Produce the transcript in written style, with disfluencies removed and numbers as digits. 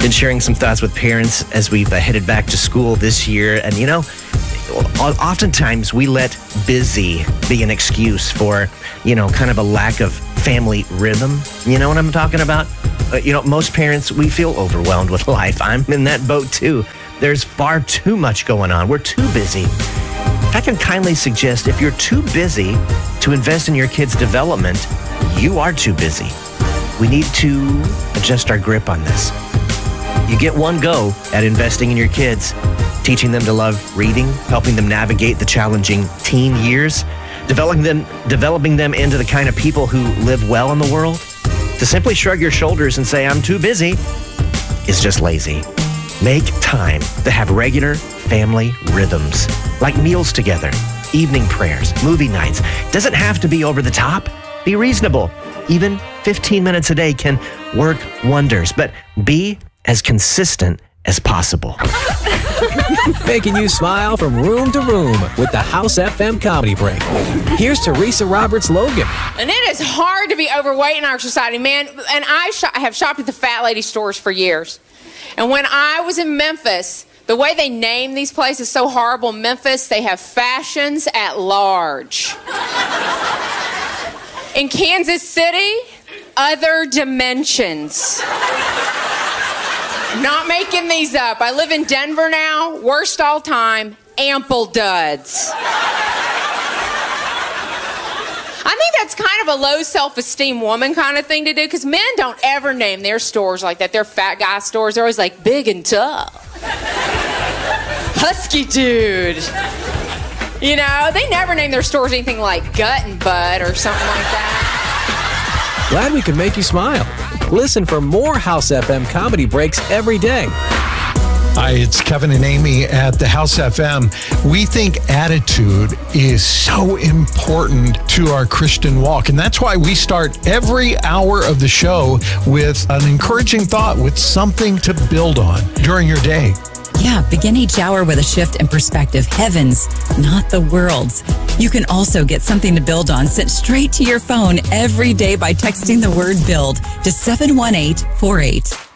been sharing some thoughts with parents as we've headed back to school this year. And, oftentimes we let busy be an excuse for, kind of a lack of family rhythm. You know what I'm talking about? Most parents, we feel overwhelmed with life. I'm in that boat too. There's far too much going on. We're too busy. If I can kindly suggest, if you're too busy to invest in your kids' development, you are too busy. We need to adjust our grip on this. You get one go at investing in your kids, teaching them to love reading, helping them navigate the challenging teen years, developing them into the kind of people who live well in the world. To simply shrug your shoulders and say, I'm too busy, is just lazy. Make time to have regular family rhythms, like meals together, evening prayers, movie nights. Doesn't have to be over the top. Be reasonable. Even 15 minutes a day can work wonders, but be as consistent as possible. Making you smile from room to room with the House FM Comedy Break. Here's Teresa Roberts Logan. And it is hard to be overweight in our society, man. And I have shopped at the fat lady stores for years. And when I was in Memphis, the way they name these places is so horrible. Memphis, they have fashions at large. In Kansas City, other dimensions. Not making these up. I live in Denver now. Worst all time, ample duds. I think that's kind of a low self-esteem woman kind of thing to do, because men don't ever name their stores like that. Their fat guy stores, they're always like big and tough. Husky dude. They never name their stores anything like gut and butt or something like that. Glad we could make you smile. Listen for more House FM Comedy Breaks every day. Hi, it's Kevin and Amy at the House FM. We think attitude is so important to our Christian walk, and that's why we start every hour of the show with an encouraging thought, with something to build on during your day. Yeah, begin each hour with a shift in perspective. Heavens, not the world's. You can also get something to build on sent straight to your phone every day by texting the word BUILD to 71848.